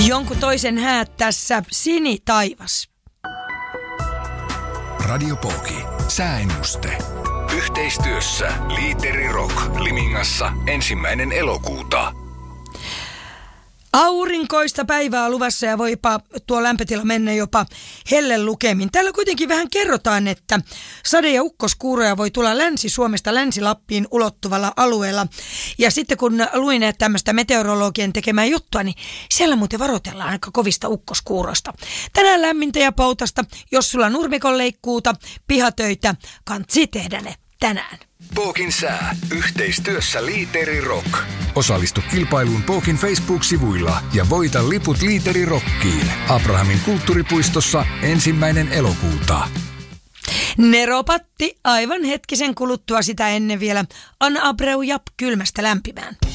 Jonkun toisen häät tässä sinitaivas. Radio Poki. Sääennuste. Yhteistyössä Liiteri Rock Limingassa 1. elokuuta. Aurinkoista päivää luvassa ja voipa tuo lämpötila mennä jopa hellelukemin. Täällä kuitenkin vähän kerrotaan, että sade- ja ukkoskuuroja voi tulla Länsi-Suomesta Länsi-Lappiin ulottuvalla alueella. Ja sitten kun luin tämmöistä meteorologien tekemää juttua, niin siellä muuten varoitellaan aika kovista ukkoskuuroista. Tänään lämmintä ja poutasta. Jos sulla nurmikon leikkuuta, pihatöitä, kantsi tehdä ne tänään. Pokin sää. Yhteistyössä Liiteri Rock. Osallistu kilpailuun Pokin Facebook-sivuilla ja voita liput Liiteri Rockiin. Abrahamin kulttuuripuistossa 1. elokuuta. Neropatti aivan hetkisen kuluttua sitä ennen vielä. Anna Abreu Jap kylmästä lämpimään.